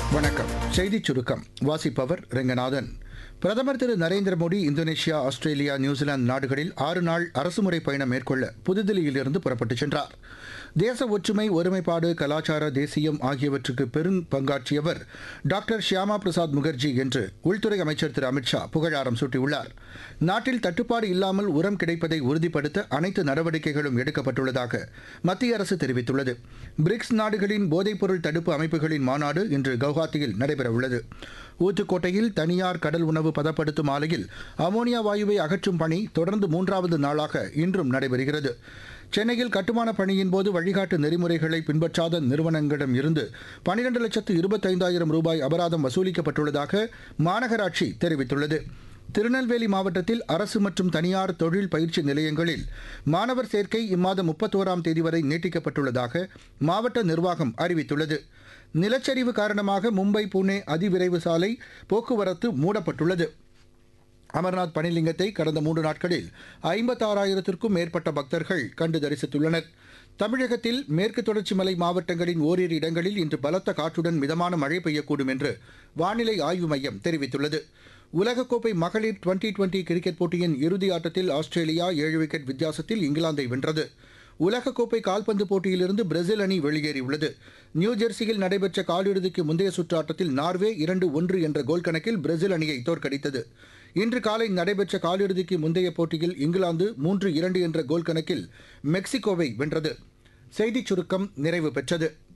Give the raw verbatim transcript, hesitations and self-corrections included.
வணக்கம். செய்திச் சுருக்கம் வாசிப்பவர் ரெங்கநாதன். பிரதமர் திரு Narendra Modi Indonesia, Australia, New Zealand நாடுகளில் ஆறு நாள் அரசுமுறை பயணம் மேற்கொள்ள புதுதில்லியிலிருந்து புறப்பட்டுச் சென்றார். தேச ஒற்றுமை, ஒருமைப்பாடு, கலாச்சார தேசியம் ஆகியவற்றுக்கு பெரும் பங்காற்றியவர் டாக்டர் ஷியாமா பிரசாத் முகர்ஜி என்று உள்துறை அமைச்சர் திரு அமித்ஷா புகழாரம் சூட்டியுள்ளார். நாட்டில் தட்டுப்பாடு இல்லாமல் உரம் கிடைப்பதை உறுதிப்படுத்த அனைத்து நடவடிக்கைகளும் எடுக்கப்பட்டுள்ளதாக மத்திய அரசு தெரிவித்துள்ளது. பிரிக்ஸ் நாடுகளின் போதைப்பொருள் தடுப்பு அமைப்புகளின் மாநாடு இன்று கவுஹாத்தியில் நடைபெறவுள்ளது. ஊத்துக்கோட்டையில் தனியார் கடல் உணவு பதப்படுத்தும் ஆலையில் அமோனியா வாயுவை அகற்றும் பணி தொடர்ந்து மூன்றாவது நாளாக இன்றும் நடைபெறுகிறது. சென்னையில் கட்டுமான பணியின் போது வழிகாட்டு நெறிமுறைகளை பின்பற்றாத நிறுவனங்களிடம் இருந்து பனிரெண்டு லட்சத்து இருபத்தைந்தாயிரம் ரூபாய் அபராதம் வசூலிக்கப்பட்டுள்ளதாக மாநகராட்சி தெரிவித்துள்ளது. திருநெல்வேலி மாவட்டத்தில் அரசு மற்றும் தனியார் தொழில் பயிற்சி நிலையங்களில் மாணவர் சேர்க்கை இம்மாதம் முப்பத்தோராம் தேதி வரை நீட்டிக்கப்பட்டுள்ளதாக மாவட்ட நிர்வாகம் அறிவித்துள்ளது. நிலச்சரிவு காரணமாக மும்பை புனே அதிவிரைவு சாலை போக்குவரத்து மூடப்பட்டுள்ளது. அமர்நாத் பனிலிங்கத்தை கடந்த மூன்று நாட்களில் ஐம்பத்தாறாயிரத்திற்கும் மேற்பட்ட பக்தர்கள் கண்டு தரிசித்துள்ளனர். தமிழகத்தில் மேற்கு தொடர்ச்சி மலை மாவட்டங்களின் ஓரிரு இடங்களில் இன்று பலத்த காற்றுடன் மிதமான மழை பெய்யக்கூடும் என்று வானிலை ஆய்வு மையம் தெரிவித்துள்ளது. உலகக்கோப்பை மகளிர் டுவெண்டி டுவெண்டி கிரிக்கெட் போட்டியின் இறுதி ஆட்டத்தில் ஆஸ்திரேலியா ஏழு விக்கெட் வித்தியாசத்தில் இங்கிலாந்தை வென்றது. உலகக்கோப்பை கால்பந்து போட்டியிலிருந்து பிரேசில் அணி வெளியேறியுள்ளது. நியூஜெர்சியில் நடைபெற்ற காலிறுதிக்கு முந்தைய சுற்று ஆட்டத்தில் நார்வே இரண்டு ஒன்று என்ற கோல் கணக்கில் பிரேசில் அணியை தோற்கடித்தது. இன்று காலை நடைபெற்ற காலிறுதிக்கு முந்தைய போட்டியில் இங்கிலாந்து மூன்று இரண்டு என்ற கோல் கணக்கில் மெக்சிகோவை வென்றது. செய்திச் சுருக்கம் நிறைவு பெற்றது.